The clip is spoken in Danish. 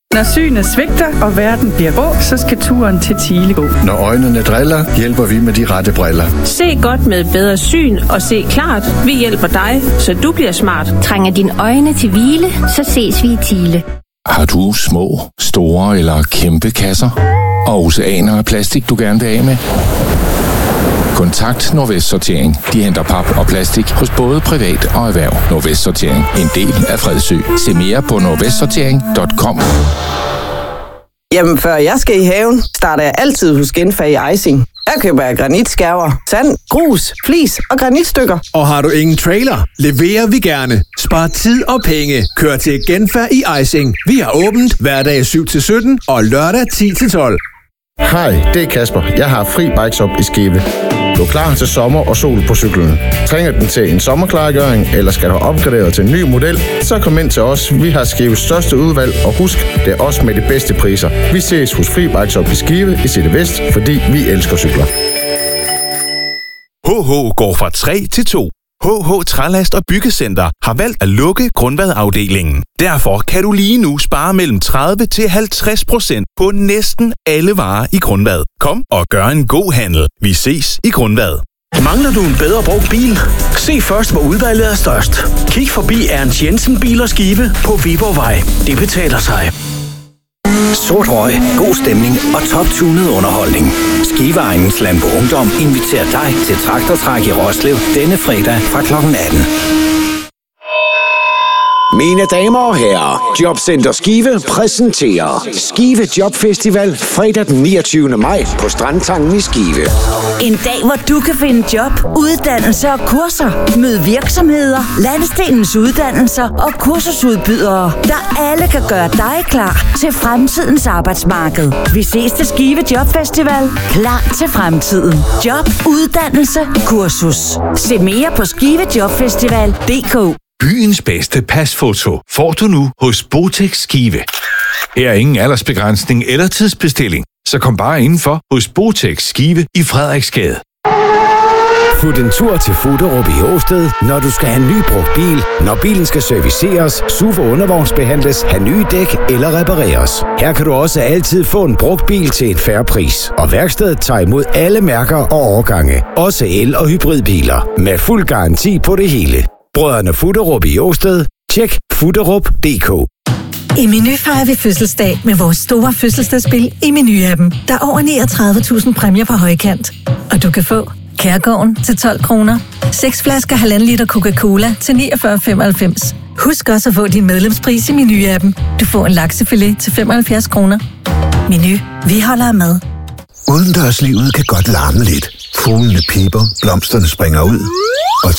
Når synet svigter, og verden bliver grå, så skal turen til Thile gå. Når øjnene driller, hjælper vi med de rette briller. Se godt med bedre syn og se klart. Vi hjælper dig, så du bliver smart. Trænger dine øjne til hvile, så ses vi i Thile. Har du små, store eller kæmpe kasser? Og oceaner af plastik, du gerne vil af med? Kontakt Nordvest Sortering. De henter pap og plastik hos både privat og erhverv. Nordvest Sortering. En del af Fredsø. Se mere på nordvestsortering.com. Jamen, før jeg skal i haven, starter jeg altid hos Genfag Icing. Her køber jeg granitskærver, sand, grus, flis og granitstykker. Og har du ingen trailer, leverer vi gerne. Spar tid og penge. Kør til Genfag Icing. Vi har åbent hverdag 7-17 og lørdag 10-12. Hej, det er Kasper. Jeg har fri bikeshop i Skive. Du er klar til sommer og sol på cyklen. Trænger den til en sommerklargøring, eller skal du opgradere til en ny model, så kom ind til os. Vi har Skives største udvalg, og husk, det er os med de bedste priser. Vi ses hos Fri Bikeshop i Skive i City Vest, fordi vi elsker cykler. HH går fra 3 til 2. HH Trælast og Byggecenter har valgt at lukke Grundvadafdelingen. Derfor kan du lige nu spare mellem 30 til 50% på næsten alle varer i Grundvad. Kom og gør en god handel. Vi ses i Grundvad. Mangler du en bedre brugt bil? Se først, hvor udvalget er størst. Kig forbi Ernst Jensen Bil og Skive på Viborgvej. Det betaler sig. Sort røg, god stemning og top-tunet underholdning. Skiveegnens Landbo Ungdom inviterer dig til traktortræk i Roslev denne fredag fra kl. 18. Mine damer og herrer, Jobcenter Skive præsenterer Skive Jobfestival fredag den 29. maj på Strandtangen i Skive. En dag, hvor du kan finde job, uddannelse og kurser. Mød virksomheder, landsdelens uddannelser og kursusudbydere, der alle kan gøre dig klar til fremtidens arbejdsmarked. Vi ses til Skive Jobfestival. Klar til fremtiden. Job, uddannelse, kursus. Se mere på skivejobfestival.dk. Byens bedste pasfoto får du nu hos Botex Skive. Her er ingen aldersbegrænsning eller tidsbestilling, så kom bare indenfor hos Botex Skive i Frederiksgade. Fut en tur til Fuderup i Åsted, når du skal have en ny brugt bil, når bilen skal serviceres, SUV og undervognsbehandles, have nye dæk eller repareres. Her kan du også altid få en brugt bil til en fair pris. Og værkstedet tager imod alle mærker og årgange, også el- og hybridbiler, med fuld garanti på det hele. Brødrene Fuderup i Åsted. Tjek fuderup.dk. I Meny fejrer vi fødselsdag med vores store fødselsdagsspil i Meny-appen. Der er over 39.000 præmier på højkant. Og du kan få Kærgården til 12 kroner, 6 flasker 1,5 liter Coca-Cola til 49,95. Husk også at få din medlemspris i Meny-appen. Du får en laksefilet til 75 kroner. Meny. Vi holder med. Udendørslivet kan godt larme lidt. Fuglene piper, blomsterne springer ud. Og